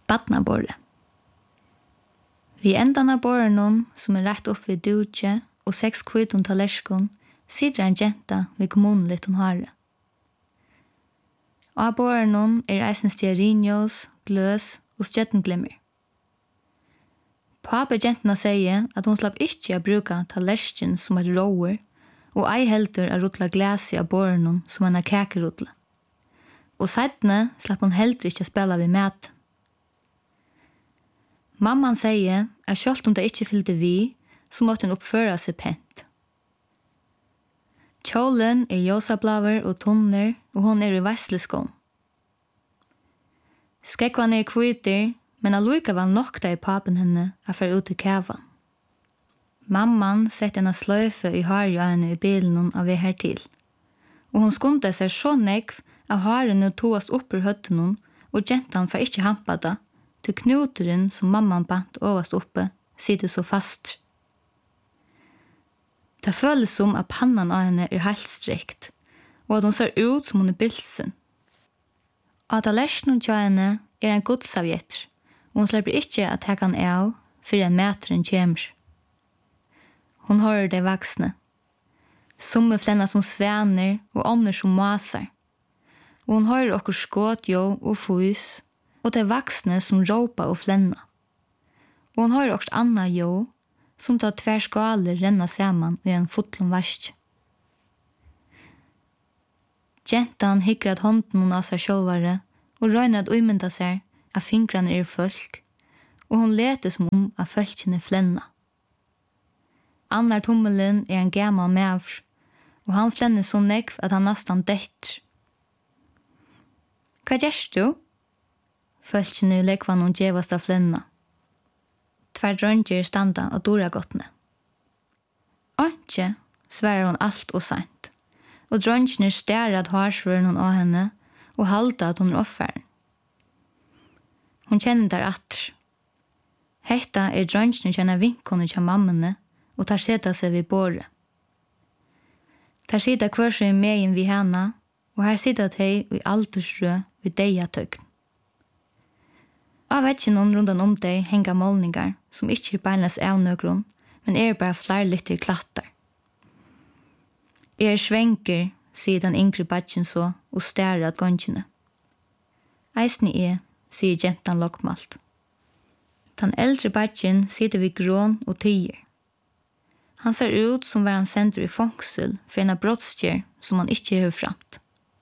Badnaborre. Vi endan av borren som rett opp vid dutje og 6 kviton tallerskon, sitter en jenta vid kommunligt hon har. Av borren eisen stearinljós, gløs og stjøttenglimmer. Pappa jentena sier at hon slapp ikke å bruka tallersken som et roer, og ei heldur å rutla glasi av borren som en kakerutla. Og seitne slapp hon heller ikke å spela vid maten. Mamman sier at selv om det ikke fyllde vi, så måtte hun oppføre seg pent. Kjolen ljósablaver og tunner, og hon i vesleskån. Skekvan kvitter, men allikevel nokta i papen henne å fære ut i kævan. Mamman sette en sløyfe i harja henne i bilen av vi her til, og hon skundte seg så nekv at haren toast opp ur høtten og gentan får ikke hampa det, til knuteren som mamman bant overst oppe sitter så fast. Det føles som at pannan av henne helt strikt, og at hon ser ut som hon bilsen. At tallerskenen til henne en godsavjetter, og hon slipper ikke at ta han av før en meteren kommer. Hon hører de vaksne. Somme flenna som svener og andre som masar. Og hon hører okkur skåtjå og fys, og de vaksne som råpa og flenna. Og hon hører okkur anna jå, som tar tvær skaler renna saman i en fotlom varsk. Gentan hikker at hånden av seg sjåvare, og røyner at uimynda seg at fingrene folk, og hon leter som om at fölkene flenna. Annar tommelen en gammal mævr, og han flenner så nekv at han nastan detter. Hva gjørst du? Fölkene lekvan hon djevast av flenna. Tvær drønger standa av doragottene. Antje, sverar hon alt og seint, og drøngene stærer at harsvøren hon av henne, og halda at hon offeren. Hon kjenner der atter. Hetta drøngene kjenner vinkone kja mammene, og tar seta seg vid båret. Tar sida kvørse megin vid henne, og her sida tei i aldersrø vid deia tøgn. Av veggen rundan dei henga målningar, som ikkje beinles avnøgrun, men bare flarlitter klattar. Svenker, sier den yngre badgen så, og stærer at gongene. Eisne sier gentan lokmalt. Den eldre badgen sitter vid grån og tiger. Han ser ut som var han sender i fångsel for en av brottskjer som han ikke har framt.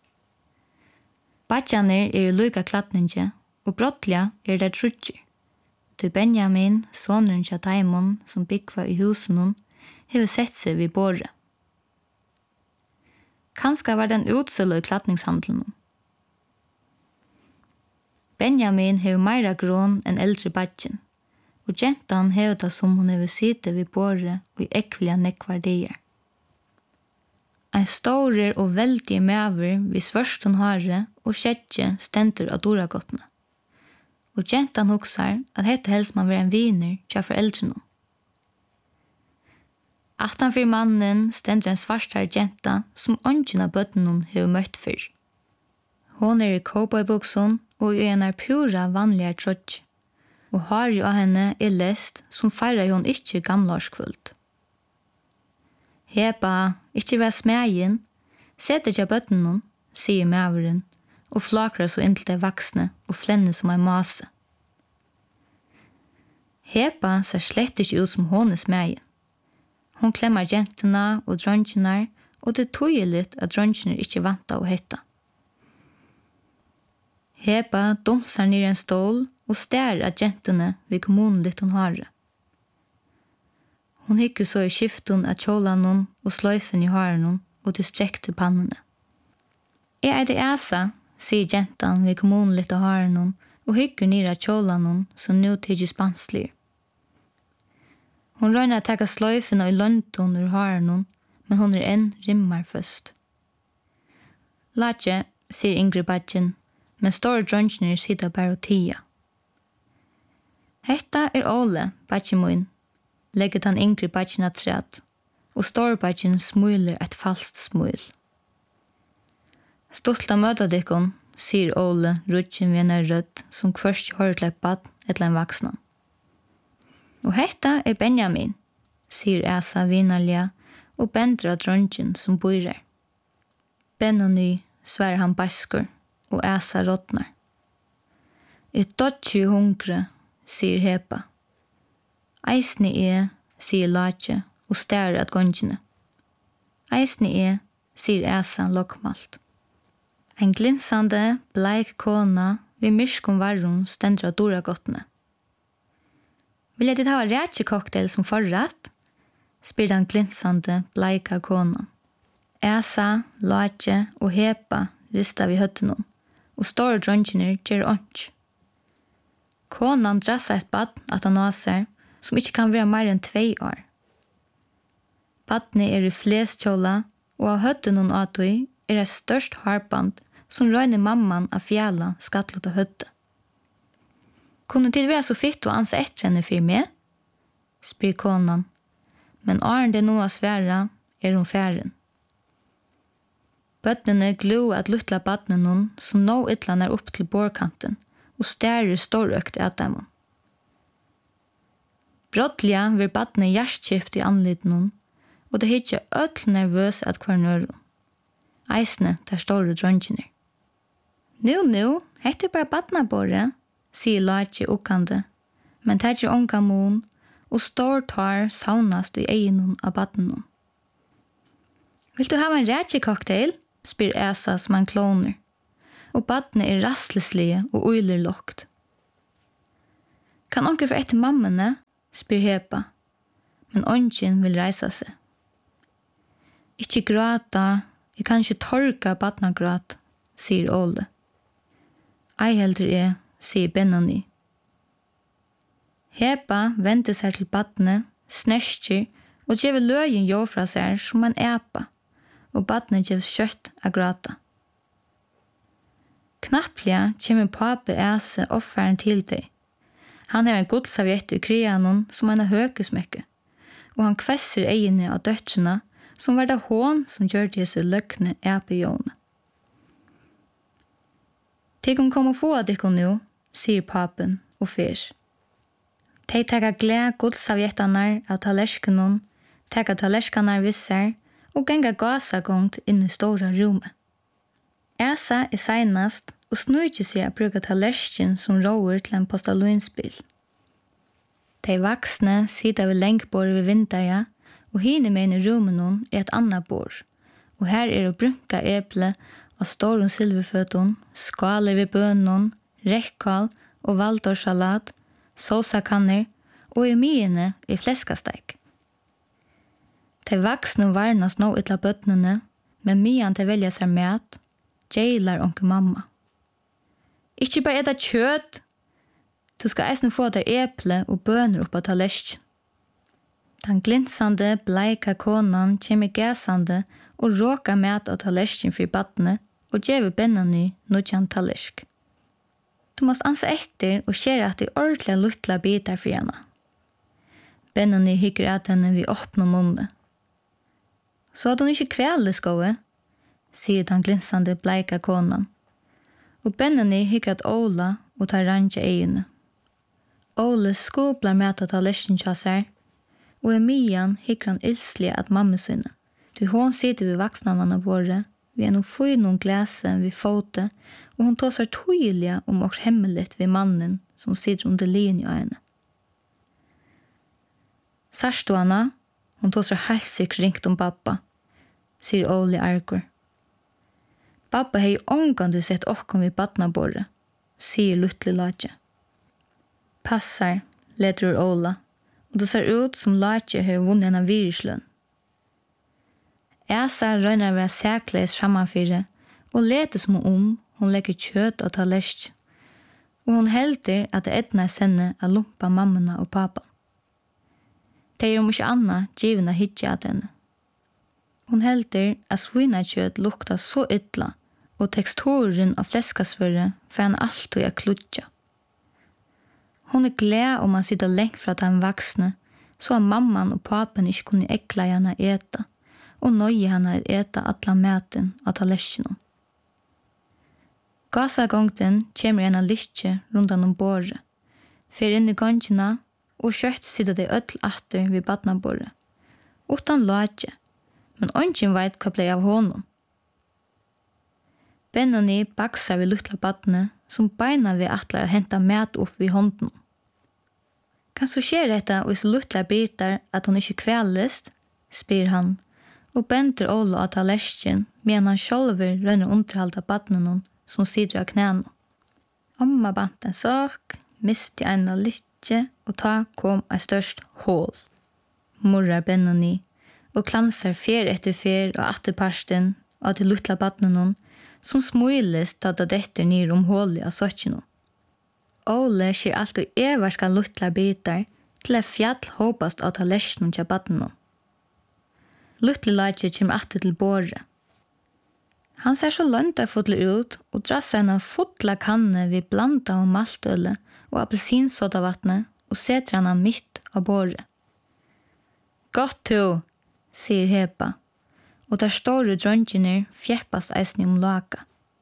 Badjaner lyga klattninge, og brottliga det trutjer. Til Benjamin, sonren til Taimon, som byggva i husen, har sett seg vid båret. Kanskje var den utsølle i klattningshandelen. Benjamin har meira grån enn eldre badgen, og gentan har det som hun har sitte vid båret og i ekvilja nekvardier. Ein store og veldig maver vid svørsten hare og skjedje stender av doragottene. Og gentan huksar at hette helst man være en viner til foreldrene. Attanfyr mannen stender en svartar genta som ånden av bøttene har møtt før. Hon i cowboybukson og i en pura vanligere trøtj, og har jo av henne lest som feirer hun ikke gamlaårskvult. Heba, ikke vær smægen, setter ikke bøttene, sier maveren, og flakrer så inntil de vaksne og flenner som en mase. Heba ser slett ikke ut som hun smægen. Hon klemmer jentene og drøngene, og det tog litt at drøngene ikke vant av å hette. Heba domsar ned en stål og stærer at jentene ved kommunen litt hun har det. Hon hikker så i skiften av kjålene og sløyfen i haren og de strekte pannene. Det æsa, sier jentan ved kommunen litt av haren og hikker ned av kjålene som nå tidlig spanslig. Hon røyner å ta sløyfen i London ur haren, men hon enn rimmar først. Latje, sier Ingrid badgen, men store drøngene sitter bare og tia. Hetta Ole, badgen min, legger han Ingrid badgen at træt, og store badgen smuler et falskt smul. Stolt av møta dikkon, sier Ole, rutschen ved en rødt, som først hører til et bad eller en vaksna. Og hetta Benjamin, sier Asa vinarliga, og bender av dronjen som bor her. Benoni, svarer han baskur, og Asa rådnar. Dodgy hungre, sier Hepa. Eisne sier Latje, og stærer at gongene. Eisne sier Asa lokmalt. En glinsande, bleik kona ved myrskom varron stender av doragottene. Vil jeg ditt ha rætjecocktail som forrett? Spyr den glinsande, bleika konan. Asa, Latje og Hepa rista vi høttenom, og store dronjiner gjør ånds. Konan drassar et bad at han aser, som ikke kan være mer enn 2 år. Badne i fleskjola, og av høttenom atoi et størst harband som røyner mamman av fjalla skattlåt og høtte. Kunne tid være så fitt å anse etter henne for meg? Spyr konan. Men åren det nå er svære, hun færen. Bøttene glo at luttla badnen som nå ytlan opp til bårkanten, og stærer storøkt at dem. Brottliga vil badne hjertkjipt i anliten, og det hittar øtl nervøs at hver nøren. Eisne der store dronjiner. Nu, hette bare badnabåret, sier Latje ukkande, men det er onga mon, og stor tar saunast i egenen av badnen. Vil du ha en rætjecocktail? Spyr Asa som han kloner, og badne er rastleslige og uiler lokt. Kan onker for etter mammene? Spyr Hepa, men ongen vil reisa seg. Ikke gråta, jeg kan ikke torka badnagråt, sier Ole. Ei heldre sier Benoni. Hepa venter seg til badne, snerskjer og gjør løyen jo fra seg som en epa, og badne gjør kjøtt av gråta. Knapplega kommer pape Ase offeren til deg. Han har en godsavjett i krianen som en høkesmekke, og han kvesser egene av døtrene som var det hån som gjør disse løkne epejåne. «Tikkum kom og få at ikon nu», sier papen og fyr. De tager gled godsavjettanar av tallerskenen, tager tallerskanar visser og genga gasagongt inn i stora rummet. Asa er seinast og snurger seg å bruke tallersken som råer til en postaloinsbil. De vaksne sitter ved lengbord ved vindaja, og hine med i rummen er et annet bord, og her er å brunka eple av store silverføtten, skaler ved bønnen, rekkal og valdorsalat, såsakanner og i myene i fleskasteik. De vaksne varnas nå utla bøttene, men myan til velja seg mat, jailar onke mamma. Ikke bare etta kjøtt, du skal eisen få der eple og bønner oppa tallersk. Den glinsande, bleika konan kommer gasande og råka mat av tallersken fri badne, og gjeve Benoni nudjan tallersk. Du måst anse etter og skjere at de ordentlige luttla bitar for henne. Benoni hikker at henne vid åpne munnet. Så hadde hun ikke kvelde skoet, sier den glinsande bleika konan. Og Benoni hikker at Ola og tar randje egene. Ole skoblar med at tallersken kja seg, og Emian hikker han ilslig at mamma sinne. Til hon sitter ved vaksnamanna våre, vi er noen fyr gläse vid fote, og hun tåsar tydliga om også hemmeligt vid mannen som sitter under linje av henne. Sarstuana, hun tåsar halsikt ringt om pappa, sier Ole Argur. Pappa hei omgående sett okkom vid badnabordet, sier Luttle Latje. Passar, ledrer Ola, og det ser ut som Latje har vunnet en virslønn. Asa røyner være sækleis frammanfyrir, og leter som hun legger kjøtt og tallersk, og hun helder at det etna senne å lumpa mammana og pappa. Det er ikke anna givna hitja at henne. Hun helder at svinakjøtt lukta så ytla, og teksturen av fleskasføret for han alltid er kludja. Hun er glad om han sitter lengt fra den vaksne, så at mamman og papen ikke kunne ekla henne eta, og nøye henne eta atla maten av tallerskenen. Gasagongten kommer en listje rundan om båret. Fer inn i gongina, og skjøtt sitter de ødel atter vid badnabordet. Utan lage, men ingen veit hva blei av honom. Benoni baksar vid luttla badne, som beina vi atlar å henta mat opp vid hånden. Kan så skje dette og så luttla bitar at hon ikke kvelest, spyr han, og bender Ola at ha lesken, medan han sjolver rønner underhalda badnen som sitter av knæna. Amma bant en sak, misti en litje, og ta kom ein størst hål. Morrar Benoni, og klamsar fer etter fer og atterparsten av de luttla badnen som smulest da detter nir hålet av sokkjeno. Ole skjer alltid everska luttla bitar til fjall håpast av talesjonen til badnen. Luttle lage kjem atter til båret. Han ser så lønta fotler ut og drasser en fotla kanne vid blanda og maltøle og appelsinsådavattne og setter han midt av båret. Godt to, sier Hepa, og der store drøntjener fjeppast eisen laka.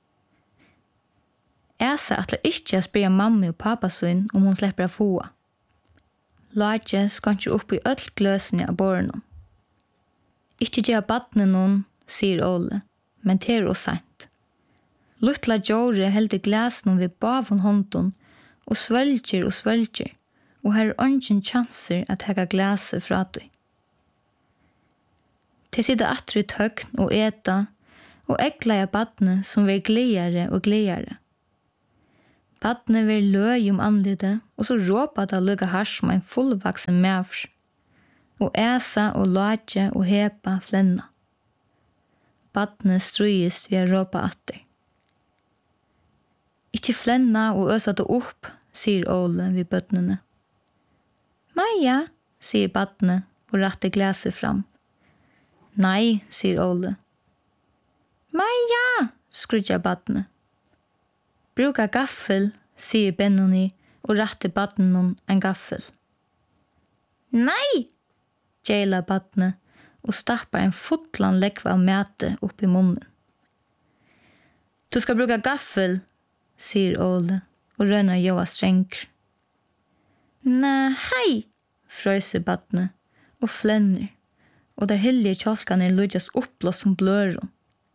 Esa atler ikkje å spyrja mamma og pappa sin om hon slipper å få. Lage skanskjer opp i öll gløsene av båren. Ikkje gjør badnen noen, sier Ole, men det er sent. Luttla Jore heldig glasen ved bavon hånden, og svølger, og her er ingen chanser at hega glaset fra deg. De sitter atter i tøgn og eta, og egleia badne som vil gledere og gledere. Badne vil løy anlidet, og så råpa det lukka hars som en fullvaksen mævrs. Og Esa og Lage og Hepa flenna. Badne strøyest ved å råpa atter. Ikke flenna og øsa det opp, sier Ole ved bøtnene. Maja, sier badne og ratter glaset fram. Nei, sier Ole. Maja, skrudja badne. Bruka gaffel, sier Benoni og ratter badnen en gaffel. Nei, gjeila badne og stappar en fotlan lekva av mæte opp i munnen. Du skal bruka gaffel, sier Ole og rønner Joa strenger. Nei, frøyser badne og flenner, og der hellige kjolkane lydjas uppblåst som bløron.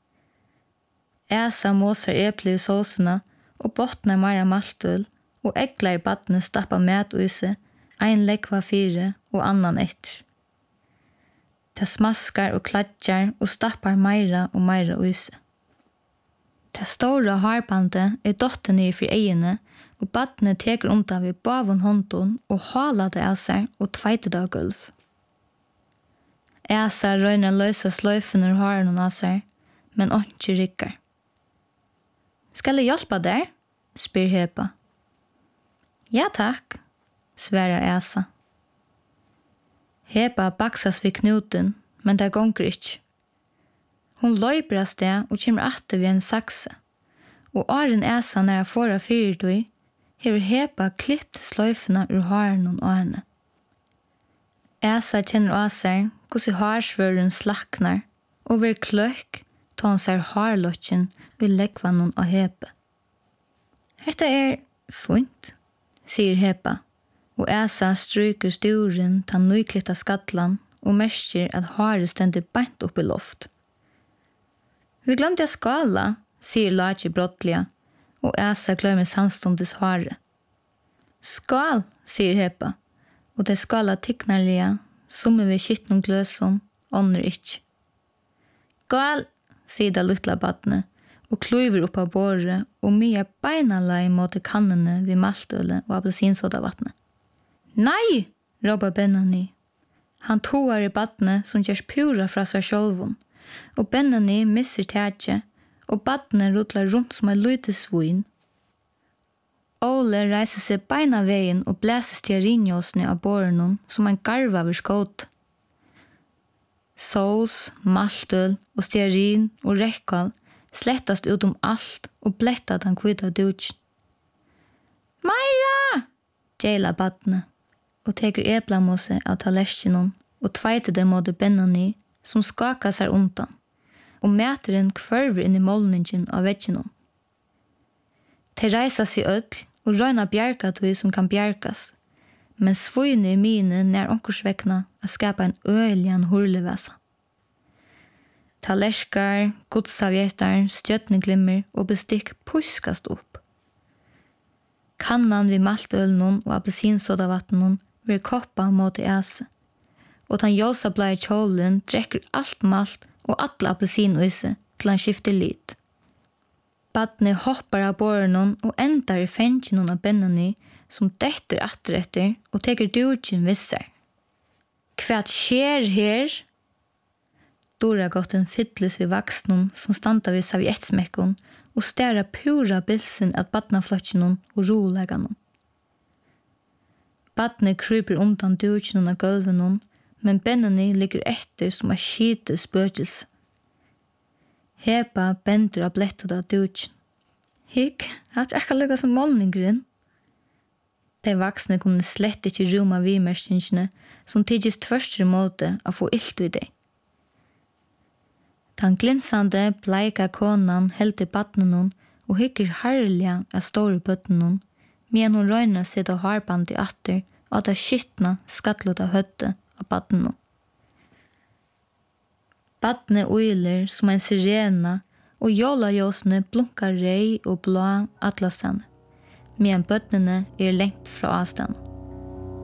Esa måser eple i såsene og botnar meira maltøl, og eglar i badne stappar mætøyse, ein lekva 4 og annan etter. Det smaskar og klatjar og stappar meira og meira øyse. Det store harbandet er dotter ned for egene, og badne teker undan ved bavon hånden og halar det av seg og tveitet av gulv. Esa røyner løsa sløyfen ur haren av seg, men ikke rikkar. Skal jeg hjelpe deg? Spyr Hepa. Ja, takk, sverar Esa. Hepa baksas vid knuten, men det gonger ikkje. Hon løyper av sted og kommer atter ved en sakse, og åren Esa næra fåra fyrtøy, hever Hepa klippt sløyfene ur haren av henne. Esa kjenner av seg hvordan harsvøren slaknar, og ver kløk, ta han ser harlotjen ved leggvannen av Hepe. Hetta er fint, sier Hepa, og Esa stryker sturen til nyklitta skatlan og merker at haret stender beint opp i loft. Vi glemte å skala, sier Lage brottliga, og Esa glemmer samstundes haret. Skal, sier Hepa, og det skala tikknarliga, som ved skittnum gløsum, ånder ikkje. Gal, sier det luttla badne, og kluver opp av båret, og mye beinalai mot kannene ved maltøle og appelsinsådavattnet. Nei, råper Benoni. Han toar i badne som gjørs pura fra seg sjølven, og Benoni misser tætje, og badne rutlar rundt som en lite svin. Ole reiser seg beina veien og blæser stearinjåsene av båren som en garva ved skåt. Sås, maltøl og stearin og rekkal slettast ut alt og bletta den kvita dutjen. Meira! Gjeila badne, og teker eplamose av talesjonen og tveiter det mot Benoni som skakar seg undan, og mæteren kvørver inn i målningen av veggen. De reisa seg öll og røyna bjerga tog som kan bjergas, men svøyne i mine nær onkursvekna a skapa en øylian hurlevesa. Talerskar, godsavjetar, stjøtneglimmer og bestikk puskast opp. Kannan vid maltølnum og appelsinsodavatnum vil koppa mot ese, og den ljósa blei kjólen drekker alt malt og alle appelsinøyse til han skifter lit. Badne hoppar av borrenum og endar i fenginum av bennani som detter atteretter og teker dugin vissar. Hvat skjer her? Doragotten fytles vid vaksnum som standa vid savjettsmekkon og stæra pura bilsen at badnaflotjenum og roleganum. Badne kryper undan duginum av gulvenum, men bennani ligger etter som a skite spøkelse. Heba bender av blettet av dugin. Hikk, at akka lukka som målningren. De vaksne kunne slett ikkje ruma vimerskingene som tidgist tvørstre måte å få illt i deg. Den glinsande, bleika konan held i badnenun og hykker herliga av store bøttenun, men hun røyner seg av harband i atter og det skittna skattlåt av høtte av badnenun. Badne uiler som en sirena og jolajåsene blunkar rei og blå atlastane, men bøttene lengt fra avstanden.